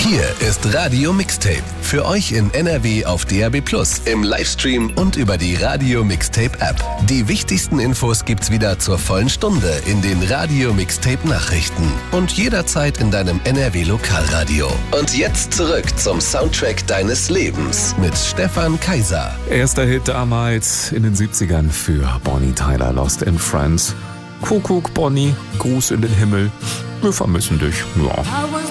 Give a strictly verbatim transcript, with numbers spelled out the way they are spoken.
Hier ist Radio Mixtape. Für euch in N R W auf D A B plus, im Livestream und über die Radio Mixtape App. Die wichtigsten Infos gibt's wieder zur vollen Stunde in den Radio Mixtape Nachrichten und jederzeit in deinem N R W Lokalradio. Und jetzt zurück zum Soundtrack deines Lebens mit Stefan Kaiser. Erster Hit damals in den siebzigern für Bonnie Tyler, Lost in Friends. Kuckuck, Bonnie, Gruß in den Himmel. Wir vermissen dich. Ja.